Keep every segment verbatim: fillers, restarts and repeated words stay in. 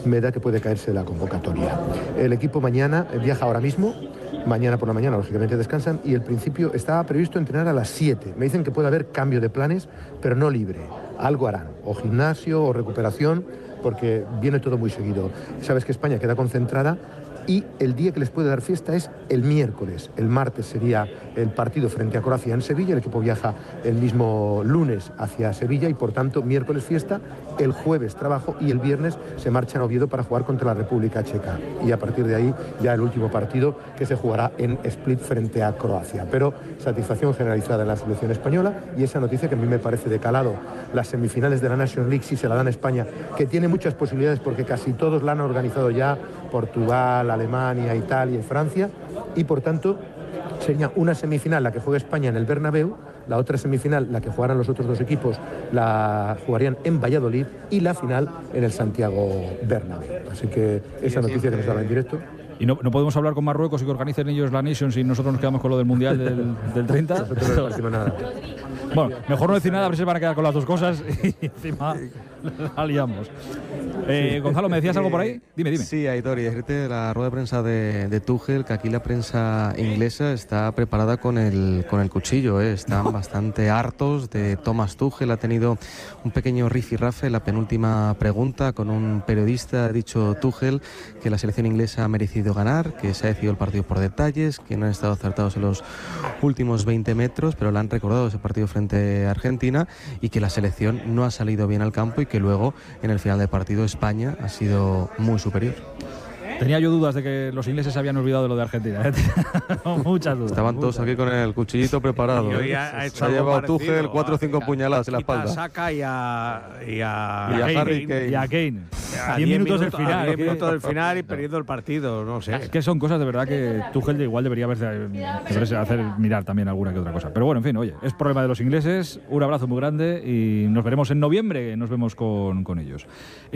me da que puede caerse la convocatoria. El equipo mañana viaja ahora mismo, mañana por la mañana lógicamente descansan, y el principio estaba previsto entrenar a las siete. Me dicen que puede haber cambio de planes, pero no libre. Algo harán, o gimnasio o recuperación, porque viene todo muy seguido. Sabes que España queda concentrada y el día que les puede dar fiesta es el miércoles. El martes sería el partido frente a Croacia en Sevilla, el equipo viaja el mismo lunes hacia Sevilla y por tanto miércoles fiesta, el jueves trabajo y el viernes se marchan a Oviedo para jugar contra la República Checa. Y a partir de ahí ya el último partido que se jugará en Split frente a Croacia. Pero satisfacción generalizada en la selección española y esa noticia que a mí me parece de calado. Las semifinales de la Nations League sí se la dan a España, que tiene muchas posibilidades porque casi todos la han organizado ya, Portugal, Alemania, Italia y Francia, y por tanto sería una semifinal la que juega España en el Bernabéu, la otra semifinal, la que jugarán los otros dos equipos, la jugarían en Valladolid y la final en el Santiago Bernabéu. Así que esa noticia que nos daba en directo. ¿Y no, no podemos hablar con Marruecos y que organicen ellos la Nations y nosotros nos quedamos con lo del Mundial del, del treinta? Nosotros no decimos nada. Bueno, mejor no decir nada, a ver si se van a quedar con las dos cosas y encima la liamos. Eh, Gonzalo, ¿me decías algo por ahí? Dime, dime. Sí, Aitor, y decirte la rueda de prensa de, de Tuchel, que aquí la prensa inglesa está preparada con el, con el cuchillo, ¿eh? Están bastante hartos de Thomas Tuchel. Ha tenido un pequeño rifirrafe en la penúltima pregunta con un periodista. Ha dicho Tuchel que la selección inglesa ha merecido ganar, que se ha decidido el partido por detalles, que no han estado acertados en los últimos veinte metros, pero le han recordado ese partido frente a Argentina y que la selección no ha salido bien al campo y que luego en el final del partido España ha sido muy superior. Tenía yo dudas de que los ingleses se habían olvidado de lo de Argentina, ¿eh? Muchas dudas. Estaban todos aquí con el cuchillito preparado, ¿eh? Ha, ha se ha llevado Tuchel cuatro o cinco puñaladas en la espalda. A Saka y a, y a, y a, y a Harry Kane. Y a Kane. A diez minutos del final. diez minutos del final y perdiendo el partido, no sé. Es que son cosas de verdad que Tuchel igual debería haberse, debería hacer mirar también alguna que otra cosa. Pero bueno, en fin, oye, es problema de los ingleses. Un abrazo muy grande y nos veremos en noviembre. Nos vemos con, con ellos.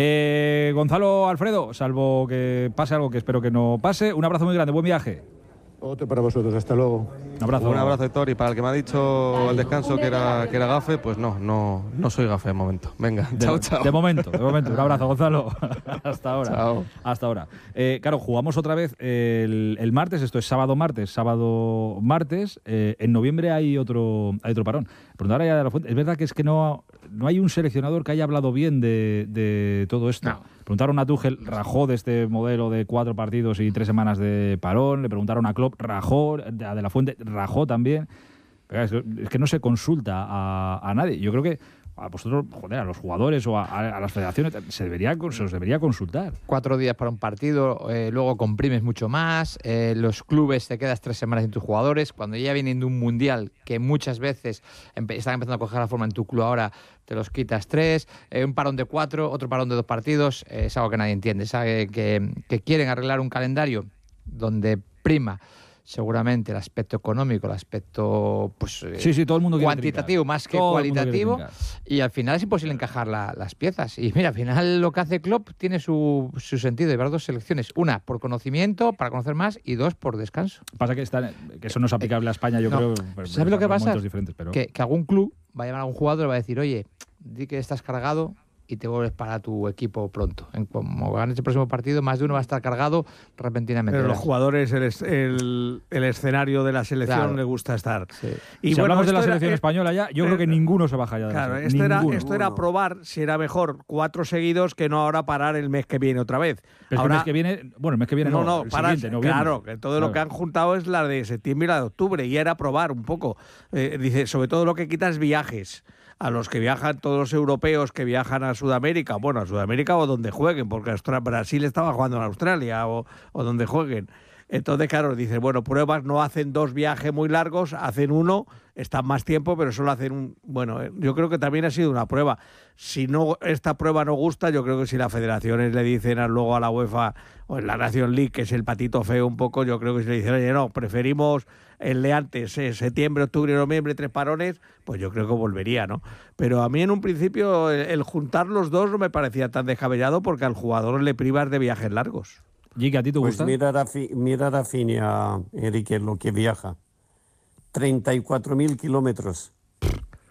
Eh, Gonzalo, Alfredo, salvo que pase algo que espero que no pase, un abrazo muy grande, buen viaje. Otro para vosotros, hasta luego. Un abrazo. Un abrazo, Héctor, y para el que me ha dicho al descanso que era, que era gafe, pues no, no, no soy gafe de momento. Venga, de, chao, chao. De momento, de momento. Un abrazo, Gonzalo. Hasta ahora. Chao. Hasta ahora. Eh, claro, jugamos otra vez el, el martes, esto es sábado, martes, sábado, martes. Eh, en noviembre hay otro, hay otro parón. Preguntar allá de la Fuente, es verdad que es que no, no hay un seleccionador que haya hablado bien de, de todo esto. No. Preguntaron a Tuchel, rajó de este modelo de cuatro partidos y tres semanas de parón. Le preguntaron a Klopp, rajó, a De La Fuente, rajó también. Pero es, es que no se consulta a, a nadie. Yo creo que a vosotros, joder, a los jugadores o a, a las federaciones se, debería, se os debería consultar. Cuatro días para un partido, eh, luego comprimes mucho más, eh, los clubes te quedas tres semanas sin tus jugadores, cuando ya vienen de un mundial que muchas veces empe- están empezando a coger la forma en tu club ahora, te los quitas tres, eh, un parón de cuatro, otro parón de dos partidos, eh, es algo que nadie entiende, ¿sabe? Que, que quieren arreglar un calendario donde prima seguramente el aspecto económico, el aspecto pues sí, sí, todo el mundo cuantitativo más que todo cualitativo, y al final es imposible encajar la, las piezas. Y mira, al final lo que hace Klopp tiene su, su sentido, llevar dos selecciones, una por conocimiento, para conocer más, y dos por descanso. Pasa que, está, que eso no es aplicable a España, yo no. creo. ¿Sabes lo que pasa? Pero... Que, que algún club va a llamar a algún jugador y va a decir, oye, di que estás cargado y te vuelves para tu equipo pronto. En, como ganes el próximo partido, más de uno va a estar cargado repentinamente. Pero los jugadores, el, el, el escenario de la selección, claro, les gusta estar. Sí. Y si bueno, hablamos de la selección era, española ya, yo eh, creo que ninguno se baja ya de claro, la esto era, esto era probar si era mejor cuatro seguidos que no ahora parar el mes que viene otra vez. Pero ahora, el mes que viene, bueno, el mes que viene no, no, no el para, siguiente, noviembre. Claro, que todo claro. lo que han juntado es la de septiembre y la de octubre, y era probar un poco. Eh, dice, sobre todo lo que quita es viajes. A los que viajan, todos los europeos que viajan a Sudamérica, bueno, a Sudamérica o donde jueguen, porque Austra- Brasil estaba jugando en Australia o, o donde jueguen. Entonces, claro, dicen, bueno, pruebas, no hacen dos viajes muy largos, hacen uno, están más tiempo, pero solo hacen un... Bueno, yo creo que también ha sido una prueba. Si no esta prueba no gusta, yo creo que si las federaciones le dicen luego a la UEFA o en la Nations League, que es el patito feo un poco, yo creo que si le dicen, oye, no, preferimos el de antes, eh, septiembre, octubre, noviembre, tres parones, pues yo creo que volvería, ¿no? Pero a mí en un principio el, el juntar los dos no me parecía tan descabellado porque al jugador le privas de viajes largos. ¿Y a ti te gusta? Pues mira, Rafi, mira Rafinha, Enrique, lo que viaja. treinta y cuatro mil kilómetros.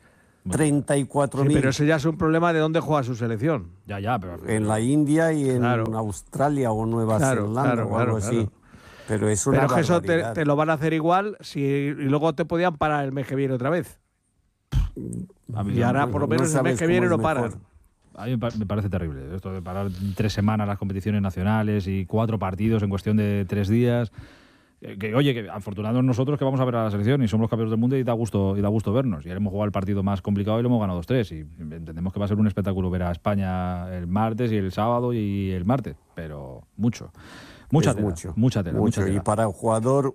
treinta y cuatro mil. Sí, pero eso ya es un problema de dónde juega su selección. Ya, ya, pero... En la India y en Claro. Australia o Nueva Claro, Zelanda claro, o algo claro, así. claro. Pero es una Pero que eso te, barbaridad. te lo van a hacer igual si, y luego te podían parar el mes que viene otra vez. A mí Y ahora no- por lo no menos el sabes mes que cómo viene es lo mejor. paran. A mí me pa- me parece terrible esto de parar tres semanas las competiciones nacionales y cuatro partidos en cuestión de tres días. Que, que, oye, que afortunados nosotros que vamos a ver a la selección y somos los campeones del mundo y da gusto y da gusto vernos. Y ahora hemos jugado el partido más complicado y lo hemos ganado dos tres. Y entendemos que va a ser un espectáculo ver a España el martes y el sábado y el martes. Pero mucho. Mucha Es tela, mucho, mucha tela, mucho. mucha tela. Y para el jugador,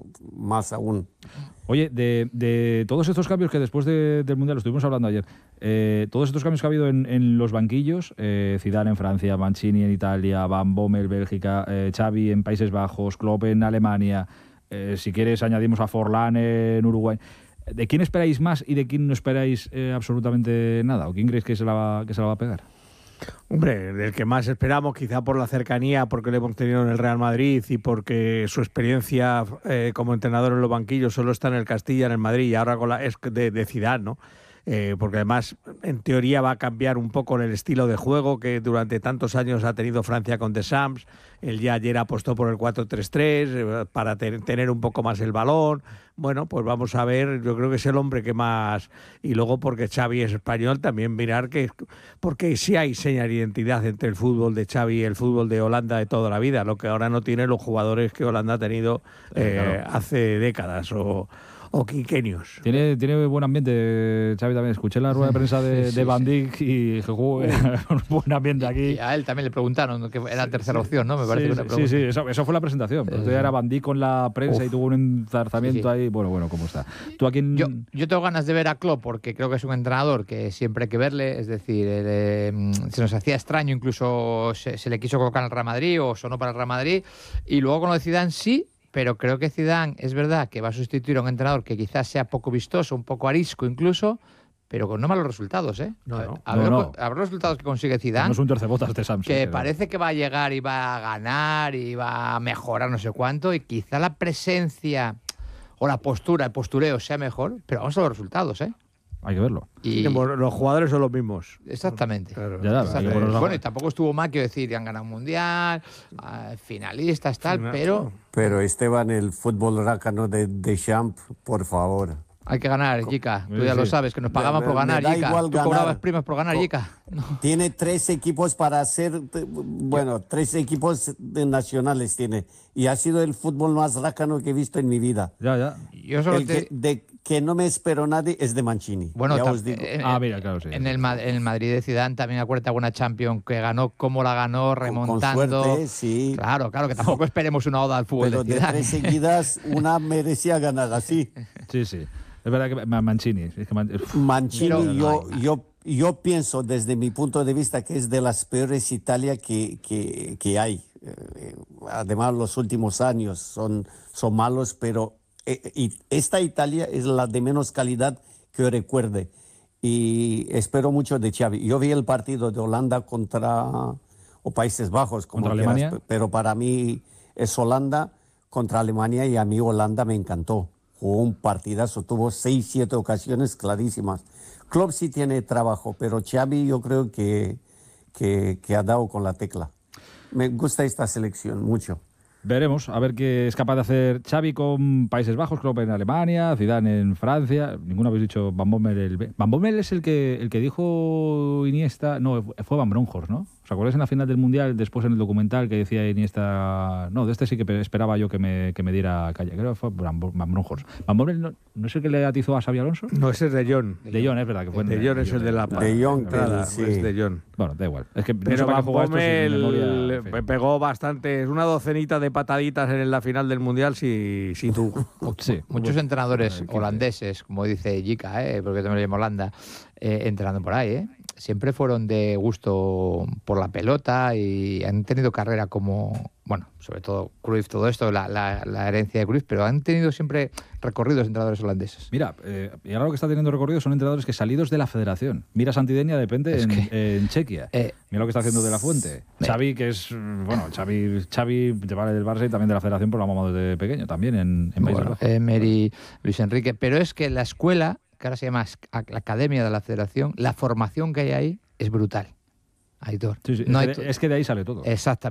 más aún. Oye, de, de todos estos cambios que después de- del Mundial, lo estuvimos hablando ayer, eh, todos estos cambios que ha habido en, en los banquillos, eh, Zidane en Francia, Mancini en Italia, Van Bommel, Bélgica, eh, Xavi en Países Bajos, Klopp en Alemania, eh, si quieres añadimos a Forlán en Uruguay. ¿De quién esperáis más y de quién no esperáis eh, absolutamente nada? ¿O quién creéis que se la va, que se la va a pegar? Hombre, del que más esperamos, quizá por la cercanía, porque lo hemos tenido en el Real Madrid y porque su experiencia eh, como entrenador en los banquillos solo está en el Castilla, en el Madrid, y ahora con la, es de, de Zidane, ¿no? Eh, porque además, en teoría, va a cambiar un poco el estilo de juego que durante tantos años ha tenido Francia con Deschamps. Él ya ayer apostó por el cuatro tres tres eh, para te- tener un poco más el balón. Bueno, pues vamos a ver, yo creo que es el hombre que más... Y luego porque Xavi es español, también mirar que... Porque sí hay señal de identidad entre el fútbol de Xavi y el fútbol de Holanda de toda la vida, lo que ahora no tienen los jugadores que Holanda ha tenido eh, claro. hace décadas o... o quinquenios. Tiene, tiene buen ambiente, Xavi, también. Escuché la rueda de prensa de, Sí, de sí, Van sí. Dijk y dije, "Joder, buen ambiente aquí". Y a él también le preguntaron, que era la tercera opción, ¿no? Me parece Sí, que una sí, pregunta. sí, eso, eso fue la presentación. Pero Sí, ya sí. era Van Dijk con la prensa Uf. y tuvo un enzarzamiento Sí, sí. ahí. Bueno, bueno, ¿cómo está? ¿Tú a quién...? Yo, yo tengo ganas de ver a Klopp porque creo que es un entrenador que siempre hay que verle, es decir, él, eh, se nos hacía extraño, incluso se, se le quiso colocar en el Real Madrid o sonó para el Real Madrid, y luego con lo de Zidane sí, pero creo que Zidane es verdad que va a sustituir a un entrenador que quizás sea poco vistoso, un poco arisco incluso, pero con no malos resultados, ¿eh? No, no. A ver, No, no. a ver los resultados que consigue Zidane. No es un tercebotas de Samsung. Que pero- parece que va a llegar y va a ganar y va a mejorar no sé cuánto, y quizá la presencia o la postura, el postureo sea mejor, pero vamos a los resultados, ¿eh? Hay que verlo. Y, Los jugadores son los mismos. exactamente. Claro. Ya, ya, hay que Exactamente. ponernos a- Bueno, y tampoco estuvo mal, quiero decir, han ganado un mundial, ah, finalistas, tal, Final- pero Pero Esteban, el fútbol rácano de Deschamps, por favor. hay que ganar, Jica. Tú Sí, ya lo sí. sabes, que nos Me- pagaban me- por ganar, me da Jica. igual Tú ganar. cobrabas primas por ganar, Co- Jica. No. Tiene tres equipos para hacer, t- bueno, tres equipos de nacionales tiene. Y ha sido el fútbol más rácano que he visto en mi vida. Ya, ya. Yo solo El te... que, de que no me espero nadie es de Mancini. Bueno, ya tam- os digo. en- Ah, en- mira, claro, sí. En el, Ma- en el Madrid de Zidane también acuérdate alguna Champions que ganó, cómo la ganó, Con- con remontando. suerte, sí. Claro, claro, que tampoco esperemos una oda al fútbol Pero de de Zidane. tres seguidas, una merecía ganar así. Sí, sí. Es verdad que Ma- Mancini. Es que Man- Uf, Mancini, Pero no yo, hay más. yo, yo pienso desde mi punto de vista que es de las peores Italia que, que, que hay. Eh, además, los últimos años son, son malos, pero eh, y esta Italia es la de menos calidad que yo recuerde. Y espero mucho de Xavi. Yo vi el partido de Holanda contra o Países Bajos, como ¿Contra quieras, Alemania? pero para mí es Holanda contra Alemania y a mí Holanda me encantó. Jugó un partidazo, tuvo seis, siete ocasiones clarísimas. Klopp sí tiene trabajo, pero Xavi yo creo que, que, que ha dado con la tecla. Me gusta esta selección mucho. Veremos, a ver qué es capaz de hacer Xavi con Países Bajos, Klopp en Alemania, Zidane en Francia. Ninguno habéis dicho Van Bommel. El... Van Bommel es el que, el que dijo Iniesta... No, fue Van Bronckhorst, ¿no? ¿Os acordáis en la final del Mundial, después en el documental que decía Iniesta... No, de este sí que esperaba yo que me, que me diera calle. Creo que fue Van Van Bronckhorst. ¿Van Bommel no, no es el que le atizó a Xavi Alonso? No, ese es de John. De Jong, es verdad que fue. De Jong es el de la De Jong, entrada, sí. es de John. Bueno, da igual. Es que no sé Pero para Van qué juega esto sin memoria, Bommel en fin. pegó bastante, una docenita de pataditas en la final del Mundial, si, si tú. Sí. Muchos entrenadores quince. holandeses, como dice Jica, ¿eh? Porque también lo llamo Holanda, eh, entrenando por ahí, ¿eh? Siempre fueron de gusto por la pelota y han tenido carrera como, bueno, sobre todo Cruyff, todo esto, la, la, la herencia de Cruyff, pero han tenido siempre recorridos entrenadores holandeses. Mira, eh, y ahora lo que está teniendo recorrido son entrenadores que salidos de la federación. Mira Santidenia depende Es en, que- en Chequia. Eh, Mira lo que está haciendo De La Fuente. eh. Xavi, que es, mm, bueno, Xavi, Xavi te vale del Barça y también de la federación, pues lo amamos desde pequeño, también en, en Países Bueno, Bajos. Emery, Luis Enrique, pero es que la escuela que ahora se llama la Academia de la Federación, la formación que hay ahí es brutal. Aitor. Sí, sí, no es, hay que de, es que de ahí sale todo. Exactamente.